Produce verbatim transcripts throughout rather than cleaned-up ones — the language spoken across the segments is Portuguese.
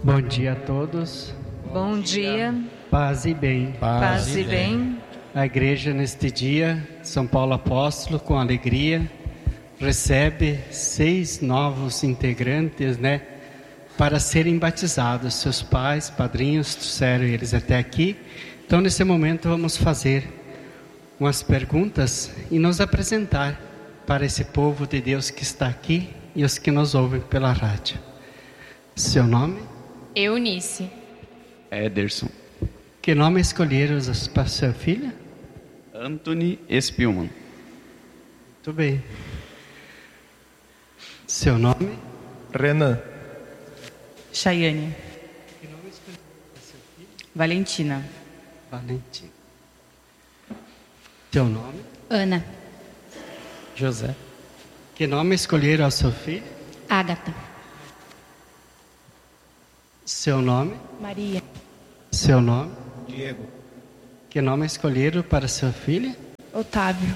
Bom dia a todos. Bom dia. Paz e bem. Paz, Paz e bem. bem. A igreja neste dia, São Paulo Apóstolo, com alegria, recebe seis novos integrantes, né, para serem batizados. Seus pais, padrinhos, trouxeram eles até aqui. Então, nesse momento, vamos fazer umas perguntas e nos apresentar para esse povo de Deus que está aqui e os que nos ouvem pela rádio. Seu nome? Eunice. Ederson. Que nome escolheram para sua filha? Anthony Spielman. Muito bem. Seu nome? Renan. Chayane. Que nome escolheram para sua filha? Valentina. Valentina. Seu nome? Ana. José. Que nome escolheram a sua filha? Ágata. Seu nome? Maria. Seu nome? Diego. Que nome escolheram para sua filha? Otávio.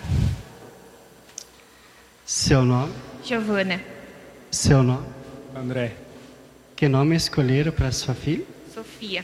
Seu nome? Giovana. Seu nome? André. Que nome escolheram para sua filha? Sofia.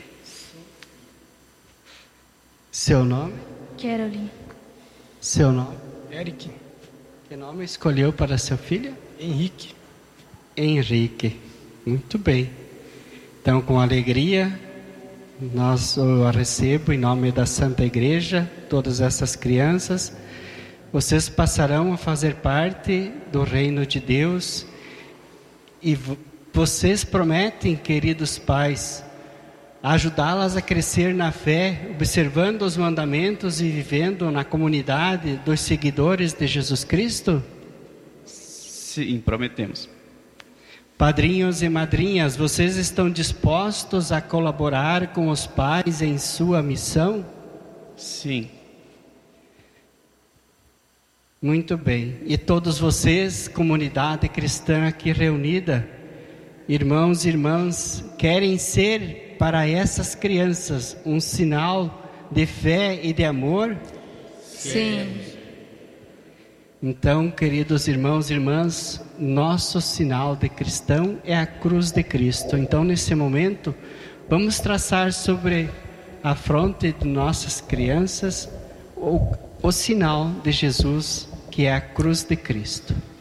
Seu nome? Caroline. Seu nome? Eric. Que nome escolheu para sua filha? Henrique. Henrique. Muito bem. Então, com alegria, nós eu recebo em nome da Santa Igreja, todas essas crianças. Vocês passarão a fazer parte do reino de Deus e vocês prometem, queridos pais, ajudá-las a crescer na fé, observando os mandamentos e vivendo na comunidade dos seguidores de Jesus Cristo? Sim, prometemos. Padrinhos e madrinhas, vocês estão dispostos a colaborar com os pais em sua missão? Sim. Muito bem. E todos vocês, comunidade cristã aqui reunida, irmãos e irmãs, querem ser para essas crianças um sinal de fé e de amor? Sim. Então, queridos irmãos e irmãs, nosso sinal de cristão é a cruz de Cristo. Então, nesse momento, vamos traçar sobre a fronte de nossas crianças o, o sinal de Jesus, que é a cruz de Cristo.